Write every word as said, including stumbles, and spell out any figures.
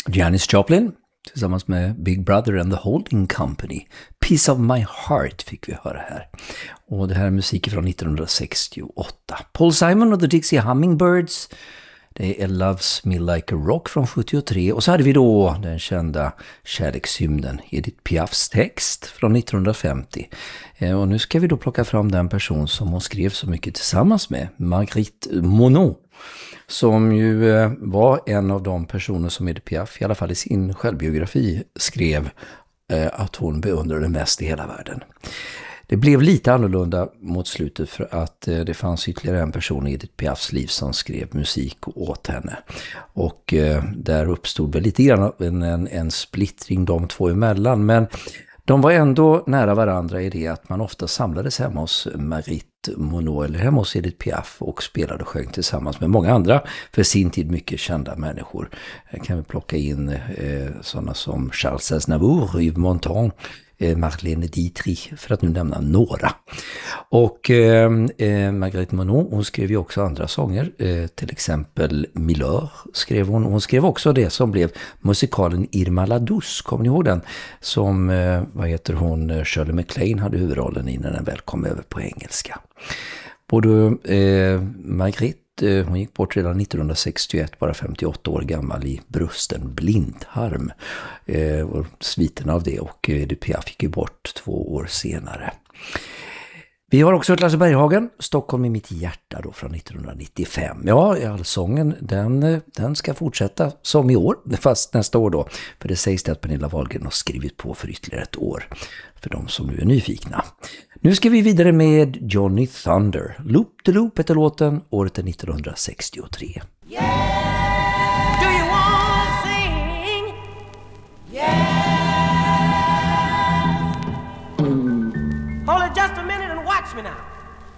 Janis Joplin tillsammans med Big Brother and the Holding Company. Piece of My Heart fick vi höra här. Och det här är musik från nittonhundrasextioåtta. Paul Simon och the Dixie Hummingbirds. Det är Loves Me Like a Rock från sjuttiotre. Och så hade vi då den kända kärlekshymnen Edith Piafs text från nittonhundrafemtio. Och nu ska vi då plocka fram den person som hon skrev så mycket tillsammans med, Marguerite Monod. Som ju var en av de personer som Edith Piaf, i alla fall i sin självbiografi, skrev att hon beundrade mest i hela världen. Det blev lite annorlunda mot slutet för att det fanns ytterligare en person i Edith Piafs liv som skrev musik åt henne. Och där uppstod väl lite grann en, en, en splittring de två emellan, men de var ändå nära varandra i det att man ofta samlades hemma hos Marguerite Monod eller hemma hos Edith Piaf och spelade och sjöng tillsammans med många andra för sin tid mycket kända människor. Här kan vi plocka in eh, sådana som Charles Aznavour, Yves Montand, eh, Marlene Dietrich, för att nu nämna några. Och eh, eh, Marguerite Monod, hon skrev ju också andra sånger, eh, till exempel Milord skrev hon. Hon skrev också det som blev musikalen Irma la Douce, kommer ni ihåg den? Som, eh, vad heter hon, Shirley MacLaine hade huvudrollen i när den väl kom över på engelska. Både eh, Marguerite, eh, hon gick bort redan nittonhundrasextioett, bara femtioåtta år gammal, i brusten blindtarm. Eh, och sviten av det, och Edith Piaf fick ju bort två år senare. Vi har också hört Lasse Berghagen, Stockholm i mitt hjärta då från nittonhundranittiofem. Ja, allsången den, den ska fortsätta som i år, fast nästa år då. För det sägs det att Pernilla Wahlgren har skrivit på för ytterligare ett år. För de som nu är nyfikna. Nu ska vi vidare med Johnny Thunder. Loop the Loop heter låten, året är nittonhundrasextiotre. Yeah! Do you wanna sing? Yeah! Hold it just a minute and watch me now.